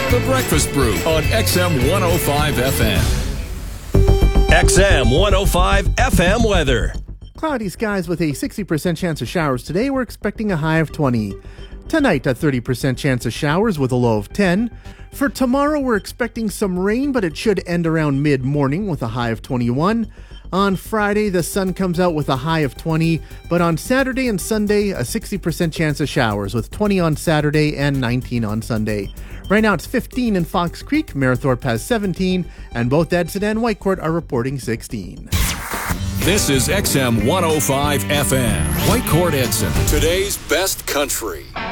The Breakfast Brew on XM 105 FM. XM 105 FM weather. Cloudy skies with a 60% chance of showers today. We're expecting a high of 20. Tonight, a 30% chance of showers with a low of 10. For tomorrow, we're expecting some rain, but it should end around mid-morning with a high of 21. On Friday, the sun comes out with a high of 20, but on Saturday and Sunday, a 60% chance of showers with 20 on Saturday and 19 on Sunday. Right now, it's 15 in Fox Creek, Marathorpe has 17, and both Edson and Whitecourt are reporting 16. This is XM 105 FM. Whitecourt Edson, today's best country.